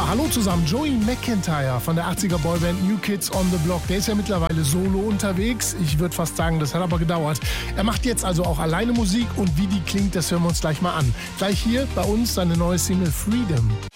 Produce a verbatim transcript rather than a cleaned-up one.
Ja, hallo zusammen. Joey McIntyre von der achtziger Boyband New Kids on the Block. Der ist ja mittlerweile solo unterwegs. Ich würde fast sagen, das hat aber gedauert. Er macht jetzt also auch alleine Musik und wie die klingt, das hören wir uns gleich mal an. Gleich hier bei uns seine neue Single Freedom.